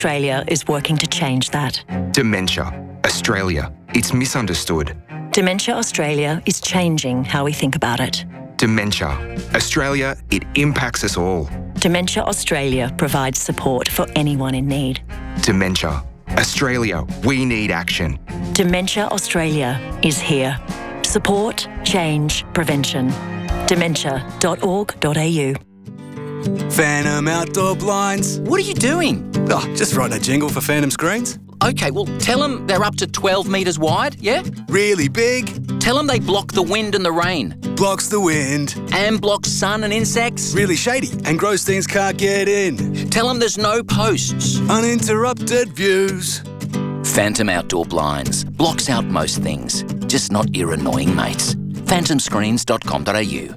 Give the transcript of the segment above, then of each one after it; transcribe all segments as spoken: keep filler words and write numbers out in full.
Australia is working to change that. Dementia. Australia. It's misunderstood. Dementia Australia is changing how we think about it. Dementia. Australia, it impacts us all. Dementia Australia provides support for anyone in need. Dementia. Australia, we need action. Dementia Australia is here. Support, change, prevention. dementia dot org dot a u. Phantom Outdoor Blinds. What are you doing? Oh, just writing a jingle for Phantom Screens. Okay, well, tell them they're up to twelve metres wide, yeah? Really big. Tell them they block the wind and the rain. Blocks the wind. And block sun and insects. Really shady, and gross things can't get in. Tell them there's no posts. Uninterrupted views. Phantom Outdoor Blinds. Blocks out most things, just not your annoying mates. phantom screens dot com dot a u.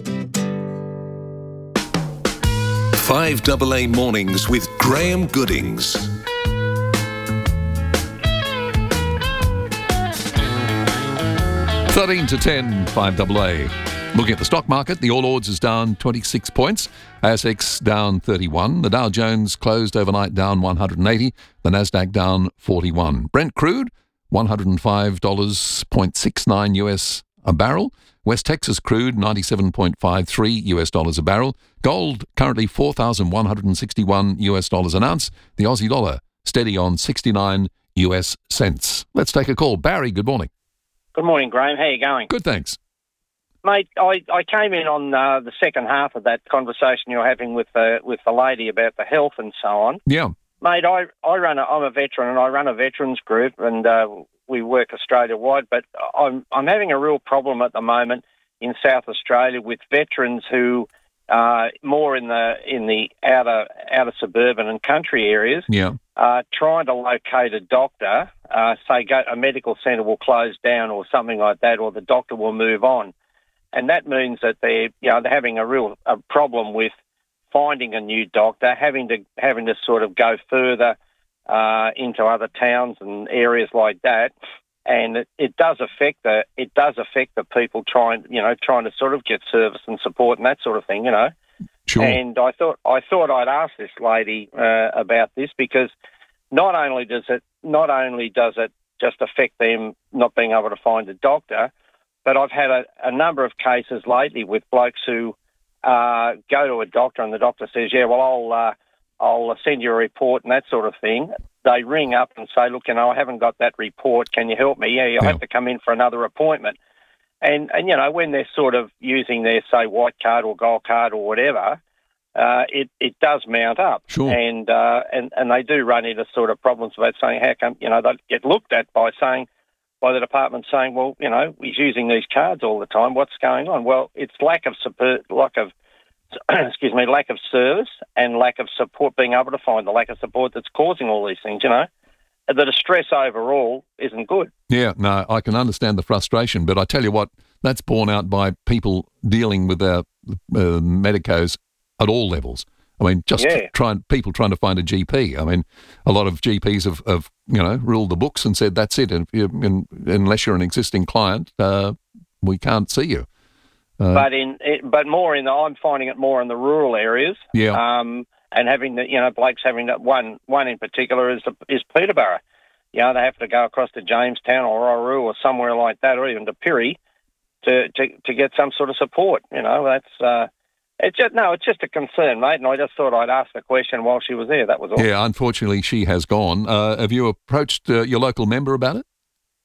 five A A Mornings with Graham Goodings. thirteen to ten, five A A. Looking at the stock market, the All Ords is down twenty-six points, A S X down thirty-one, the Dow Jones closed overnight down one hundred eighty, the Nasdaq down forty-one. Brent crude, one hundred five dollars sixty-nine U S a barrel. West Texas crude, ninety-seven point five three U S dollars a barrel. Gold currently four thousand one hundred sixty-one U S dollars an ounce. The Aussie dollar steady on sixty-nine U S cents. Let's take a call. Barry, good morning. Good morning, Graham. How you going? Good, thanks. Mate, I, I came in on uh, the second half of that conversation you were having with the, with the lady about the health and so on. Yeah. Mate, I, I run a, I'm a veteran and I run a veterans group and uh, we work Australia-wide, but I'm, I'm having a real problem at the moment in South Australia with veterans who uh, more in the in the outer outer suburban and country areas, yeah, uh, trying to locate a doctor. Uh, say, go, a medical centre will close down or something like that, or the doctor will move on, and that means that they're you know they're having a real a problem with finding a new doctor, having to having to sort of go further uh, into other towns and areas like that. And it, it does affect the it does affect the people trying you know trying to sort of get service and support and that sort of thing, you know. Sure. And I thought I thought I'd ask this lady uh, about this because not only does it not only does it just affect them not being able to find a doctor, but I've had a, a number of cases lately with blokes who uh, go to a doctor and the doctor says, "Yeah, well, I'll uh, I'll send you a report and that sort of thing." They ring up and say, "Look, you know, I haven't got that report. Can you help me?" "Yeah, you'll yeah. have to come in for another appointment." And, and you know, when they're sort of using their, say, white card or gold card or whatever, uh, it, it does mount up. Sure. And, uh, and and they do run into sort of problems about saying, how come, you know, they get looked at by saying, by the department saying, well, you know, he's using these cards all the time. What's going on? Well, it's lack of support, lack of, excuse me, lack of service and lack of support, being able to find the lack of support that's causing all these things, you know. The distress overall isn't good. Yeah, no, I can understand the frustration, but I tell you what, that's borne out by people dealing with their uh, medicos at all levels. I mean, just yeah. trying people trying to find a G P. I mean, a lot of G Ps have, have you know, ruled the books and said that's it. And, and unless you're an existing client, uh, we can't see you. Uh, but in, it, but more in the, I'm finding it more in the rural areas. Yeah. Um, and having the, you know, Blake's having that one, one in particular is the, is Peterborough. You know, they have to go across to Jamestown or Orroo or somewhere like that, or even to Pirrie, to, to, to get some sort of support. You know, that's uh, it's just no, it's just a concern, mate. And I just thought I'd ask the question while she was there. That was all. Yeah, unfortunately, she has gone. Uh, have you approached uh, your local member about it?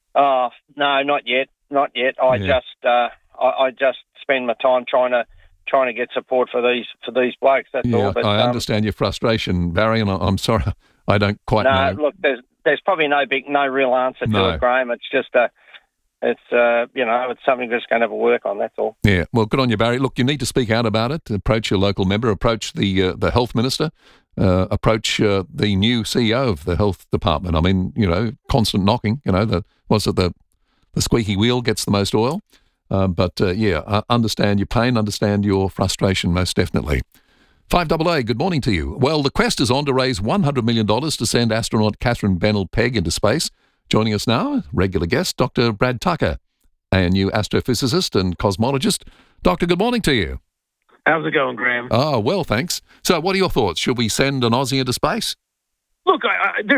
Oh no, not yet, not yet. I Yeah. just, uh, I, I just spend my time trying to. trying to get support for these for these blokes, that's Yeah, all. But, I um, understand your frustration, Barry, and I- I'm sorry, I don't quite no, know. look, there's there's probably no big, no real answer to No. it, Graham. It's just a, it's uh, you know, it's something that's going to have to work on. That's all. Yeah, well, good on you, Barry. Look, you need to speak out about it. Approach your local member. Approach the uh, the health minister. Uh, approach uh, the new C E O of the health department. I mean, you know, constant knocking. You know, the what's it the the squeaky wheel gets the most oil. Uh, but, uh, yeah, uh, understand your pain, understand your frustration, most definitely. five A A, good morning to you. Well, the quest is on to raise one hundred million dollars to send astronaut Catherine Bennell-Pegg into space. Joining us now, regular guest, Doctor Brad Tucker, a new astrophysicist and cosmologist. Doctor, good morning to you. How's it going, Graham? Oh, well, thanks. So what are your thoughts? Should we send an Aussie into space? look, I, I,